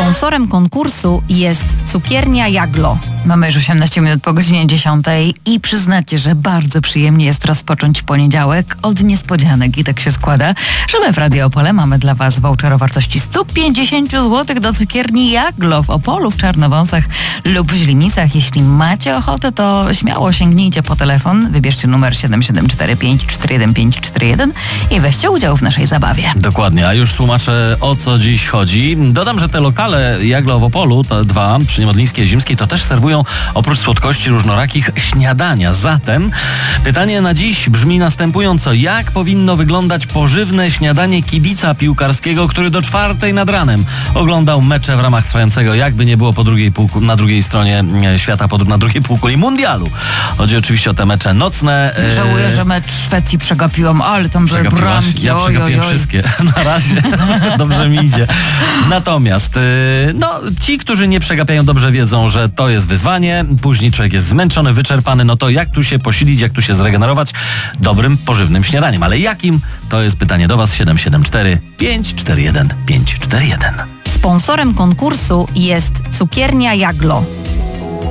Sponsorem konkursu jest Cukiernia Jaglo. Mamy już 18 minut po godzinie 10 i przyznacie, że bardzo przyjemnie jest rozpocząć poniedziałek od niespodzianek. I tak się składa, że my w Radio Opole mamy dla Was voucher o wartości 150 zł do Cukierni Jaglo w Opolu, w Czarnowąsach lub w Źrenicach. Jeśli macie ochotę, to śmiało sięgnijcie po telefon, wybierzcie numer 7745 41541 i weźcie udział w naszej zabawie. Dokładnie, a już tłumaczę, o co dziś chodzi. Dodam, że te lokale Jaglo w Opolu, te dwa, przy Niemodlińskiej i Ziemskiej, to też serwują oprócz słodkości różnorakich śniadania. Zatem pytanie na dziś brzmi następująco. Jak powinno wyglądać pożywne śniadanie kibica piłkarskiego, który do 4:00 nad ranem oglądał mecze w ramach trwającego, jakby nie było na drugiej stronie świata, na drugiej półkuli mundialu. Chodzi oczywiście o te mecze nocne. Żałuję, że mecz Szwecji przegapiłam, ale tam były bramki. Ja przegapiłem wszystkie. Na razie dobrze mi idzie. Natomiast ci, którzy nie przegapiają, dobrze wiedzą, że to jest wyzwanie. Później człowiek jest zmęczony, wyczerpany. No to jak tu się posilić, jak tu się zregenerować dobrym, pożywnym śniadaniem. Ale jakim? To jest pytanie do Was. 774 541 541. Sponsorem konkursu jest Cukiernia Jaglo.